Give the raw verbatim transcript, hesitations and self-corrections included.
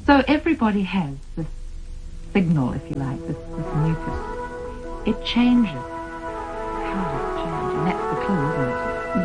So everybody has this signal, if you like, this, this mucus. It changes